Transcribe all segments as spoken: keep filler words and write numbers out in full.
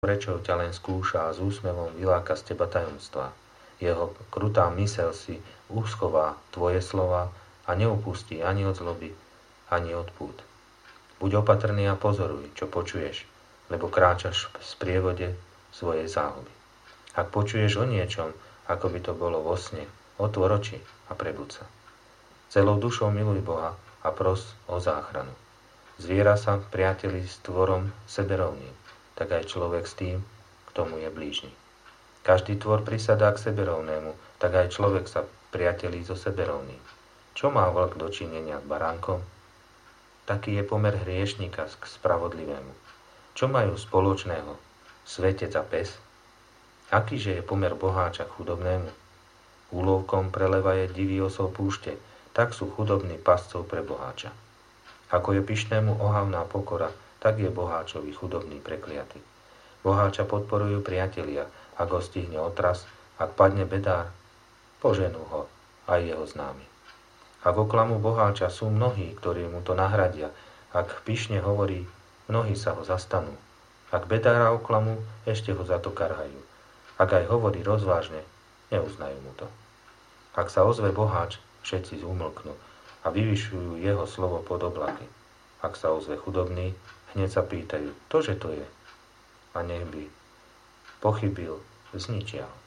rečou ťa len skúša a s úsmevom vyláka z teba tajomstvá. Jeho krutá myseľ si uschová tvoje slova a neupustí ani od zloby, ani od pút. Buď opatrný a pozoruj, čo počuješ, lebo kráčaš v sprievode svojej záhuby. Ak počuješ o niečom, ako by to bolo vo sne, otvor oči a prebuď sa. Celou dušou miluj Boha a pros o záchranu. Zviera sa, priateli, s tvorom seberovným, tak aj človek s tým, kto mu je blížny. Každý tvor prisadá k seberovnému, tak aj človek sa priatelí so seberovným. Čo má vlk dočinenia s baránkom? Taký je pomer hriešnika k spravodlivému. Čo majú spoločného svetec a pes? Akýže je pomer boháča k chudobnému? Úlovkom preleva je divý osol púšte, tak sú chudobní pascov pre boháča. Ako je pyšnému ohavná pokora, tak je boháčovi chudobný prekliaty. Boháča podporujú priatelia, ak ho stihne otras, ak padne bedár, poženú ho aj jeho známi. Ak oklamu boháča, sú mnohí, ktorí mu to nahradia. Ak pyšne hovorí, mnohí sa ho zastanú. Ak bedára oklamu, ešte ho za to karhajú. Ak aj hovorí rozvážne, neuznajú mu to. Ak sa ozve boháč, všetci zúmlknú a vyvyšujú jeho slovo pod oblaky. Ak sa ozve chudobný, hneď sa pýtajú, tože to je? A nech by pochybil, zničia ho.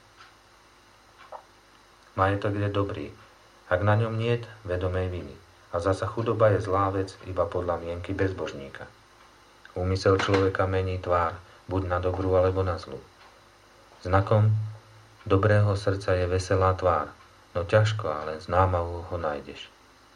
Majetok je dobrý, ak na ňom niet vedomej viny. A zasa chudoba je zlá vec iba podľa mienky bezbožníka. Úmysel človeka mení tvár, buď na dobrú alebo na zlú. Znakom dobrého srdca je veselá tvár, no ťažko, ale s námahou ho nájdeš.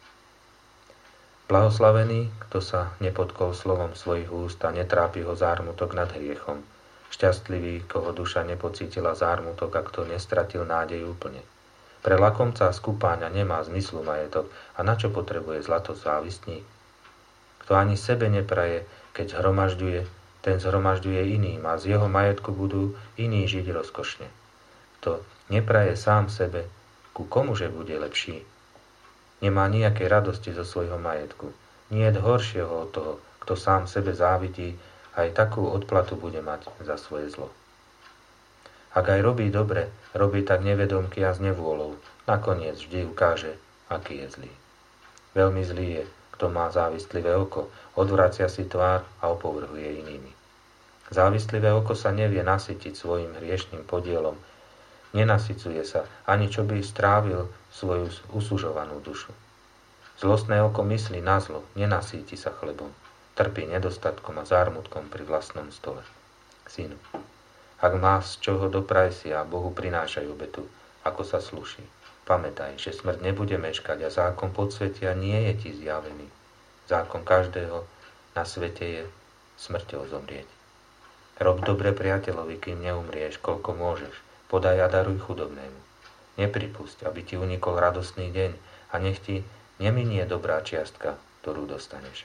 Blahoslavený, kto sa nepodkol slovom svojich úst a netrápi ho zármutok nad hriechom. Šťastlivý, koho duša nepocítila zármutok a kto nestratil nádej úplne. Pre lakomca z kupáňa nemá zmyslu majetok a na čo potrebuje zlato závistník? Kto ani sebe nepraje, keď zhromažďuje, ten zhromažďuje iným a z jeho majetku budú iní žiť rozkošne. Kto nepraje sám sebe, ku komuže bude lepší? Nemá nejakej radosti zo svojho majetku. Nie je horšieho od toho, kto sám sebe závidí, aj takú odplatu bude mať za svoje zlo. Ak aj robí dobre, robí tak nevedomky a s nevôľou, nakoniec vždy ukáže, aký je zlý. Veľmi zlý je, kto má závistlivé oko, odvracia si tvár a opovrhuje inými. Závistlivé oko sa nevie nasytiť svojim hriešným podielom, nenasycuje sa, ani čo by strávil svoju usužovanú dušu. Zlostné oko myslí na zlo, nenasíti sa chlebom, trpí nedostatkom a zármutkom pri vlastnom stole. Synu, ak máš z čoho, dopraj si a Bohu prinášaj obetu, ako sa slúši. Pamätaj, že smrť nebude meškať a zákon podsvetia nie je ti zjavený. Zákon každého na svete je smrťou zomrieť. Rob dobre priateľovi, kým neumrieš, koľko môžeš. Podaj a daruj chudobnému. Nepripusť, aby ti unikol radostný deň a nech ti neminie dobrá čiastka, ktorú dostaneš.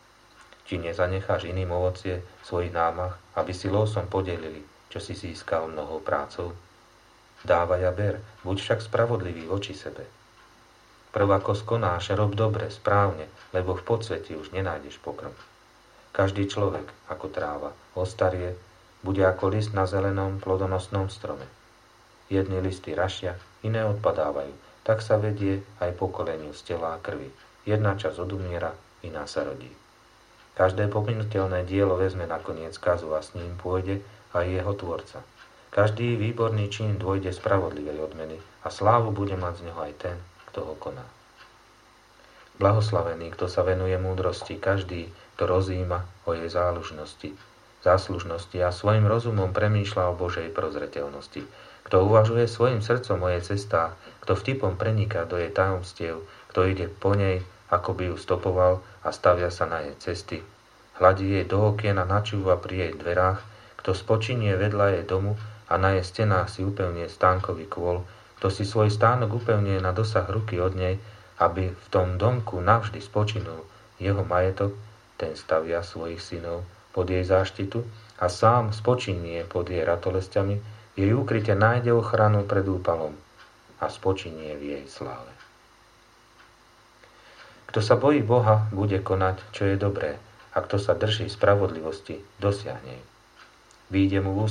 Či nezanecháš iným ovocie svojich námah, aby si losom podelili, čo si získal mnohou prácou? Dávaj a ber, buď však spravodlivý voči sebe. Prv ako skonáš, rob dobre, správne, lebo v podsveti už nenájdeš pokrm. Každý človek, ako tráva, ostarie, bude ako list na zelenom plodonosnom strome. Jedny listy rašia, iné odpadávajú, tak sa vedie aj pokoleniu z tela a krvi. Jedna časť odumiera, iná sa rodí. Každé pominuteľné dielo vezme nakoniec kazu a s ním pôjde aj jeho tvorca. Každý výborný čin dôjde spravodlivej odmeny a slávu bude mať z neho aj ten, kto ho koná. Blahoslavený, kto sa venuje múdrosti, každý, kto rozíma o jej zálužnosti, záslužnosti a svojim rozumom premýšľa o Božej prozreteľnosti. Kto uvažuje svojim srdcom o jej cestách, kto vtipom preniká do jej tajomstiev, kto ide po nej, ako by ju stopoval a stavia sa na jej cesty, hladí jej do okien a načúva pri jej dverách, kto spočinie vedľa jej domu a na jej stenách si upevnie stánkový kôl, kto si svoj stánok upevnie na dosah ruky od nej, aby v tom domku navždy spočinul jeho majetok, ten stavia svojich synov pod jej záštitu a sám spočinie pod jej ratolesťami, jej úkryte nájde ochranu pred úpalom a spočinie v jej sláve. Kto sa bojí Boha, bude konať, čo je dobré, a kto sa drží spravodlivosti, dosiahne ju. Výjde mu v